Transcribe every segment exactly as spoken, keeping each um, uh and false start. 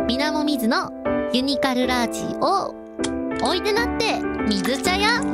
みなもみずのユニカルラジオ。おいでなって水茶屋。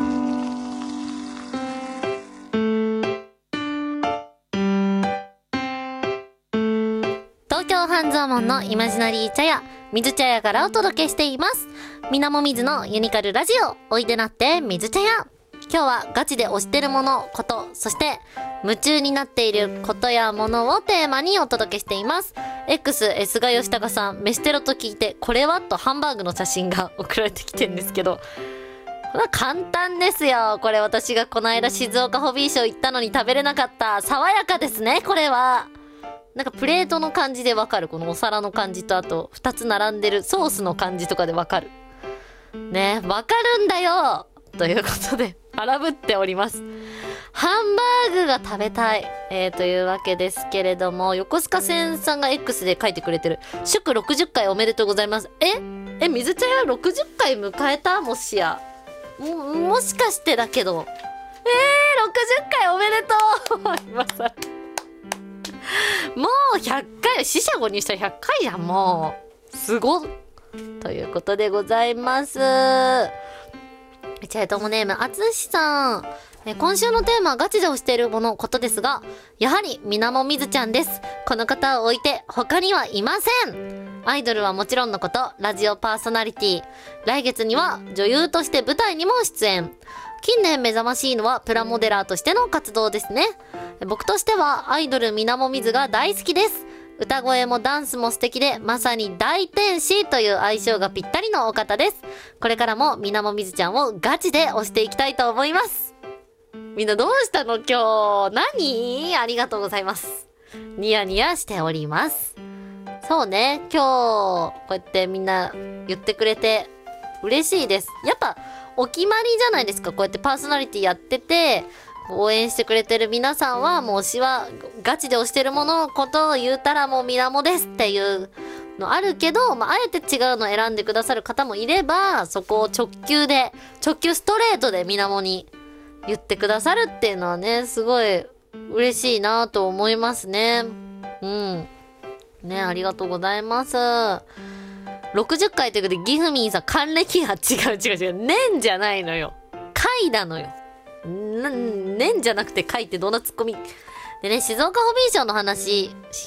東京半蔵門のイマジナリー茶屋、水茶屋からお届けしています。みなもみずのユニカルラジオ、おいでなって水茶屋。今日はガチで推してるもの、こと、そして夢中になっていることやものをテーマにお届けしています。X、S が吉高さん、飯テロと聞いて、これはとハンバーグの写真が送られてきてるんですけど、これは簡単ですよ。これ私がこの間静岡ホビーショー行ったのに食べれなかった。爽やかですね、これは。なんかプレートの感じでわかる。このお皿の感じと、あとふたつ並んでるソースの感じとかでわかる。ね、わかるんだよということで、荒ぶっております。ハンバーグが食べたい。えー、というわけですけれども、横須賀線さんが X で書いてくれてる。祝ろくじゅっかいおめでとうございます。ええ、水茶屋ろくじゅっかい迎えた？もしや。も、もしかしてだけど。えー、ろくじゅっかいおめでとう今さ。もうひゃっかい、四捨五入したらひゃっかいじゃん、もう。すごっ。ということでございます。チャイトモネーム、あつしさん。え今週のテーマはガチで推しているもの、ことですが、やはり、みなもみずちゃんです。この方を置いて、他にはいません。アイドルはもちろんのこと、ラジオパーソナリティ。来月には女優として舞台にも出演。近年目覚ましいのはプラモデラーとしての活動ですね。僕としては、アイドルみなもみずが大好きです。歌声もダンスも素敵で、まさに大天使という相性がぴったりのお方です。これからもみなもみずちゃんをガチで推していきたいと思います。みんなどうしたの今日。何？ありがとうございます。ニヤニヤしております。そうね、今日、こうやってみんな言ってくれて嬉しいです。やっぱ、お決まりじゃないですか。こうやってパーソナリティやってて、応援してくれてる皆さんは、もう推しはガチで推してるもののことを言うたらもうみなもですっていうのあるけど、まあ、あえて違うのを選んでくださる方もいれば、そこを直球で、直球ストレートでみなもに言ってくださるっていうのはね、すごい嬉しいなと思いますね。うん。ね、ありがとうございます。ろくじゅっかいということで、ギフミンさん、還暦が違う違う違う。年じゃないのよ。回なのよ。な、年じゃなくて回ってどんなツッコミ。でね、静岡ホビーショーの話